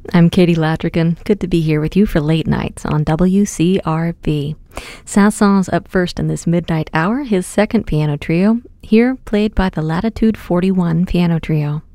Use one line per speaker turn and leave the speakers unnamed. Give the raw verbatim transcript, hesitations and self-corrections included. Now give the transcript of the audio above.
I'm Katie Latrigan. Good to be here with you for Late Nights on W C R B. Sasson's up first in this midnight hour, his second piano trio, here played by the Latitude forty-one Piano Trio.